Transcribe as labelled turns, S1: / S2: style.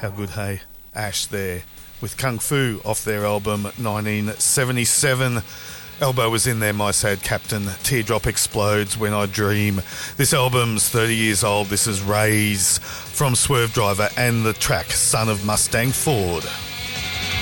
S1: How good, hey? Ash there with Kung Fu off their album 1977. Elbow was in there, My Sad Captain. Teardrop Explodes, When I Dream. This album's 30 years old. This is Rays from Swerve Driver and the track Son of Mustang Ford.